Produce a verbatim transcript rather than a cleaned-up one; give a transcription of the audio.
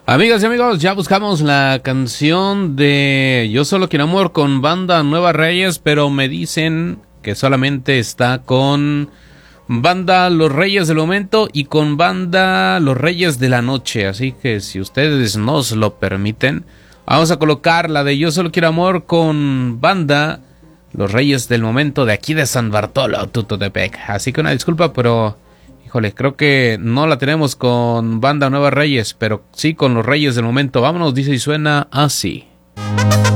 Amigas y amigos, ya buscamos la canción de Yo Solo Quiero Amor con Banda Nueva Reyes, pero me dicen que solamente está con Banda Los Reyes del Momento y con Banda Los Reyes de la Noche. Así que si ustedes nos lo permiten, vamos a colocar la de Yo Solo Quiero Amor con Banda Los Reyes del Momento de aquí de San Bartolo, Tututepec. Así que una disculpa, pero... híjole, creo que no la tenemos con Banda Nueva Reyes, pero sí con Los Reyes del Momento. Vámonos, dice y suena así.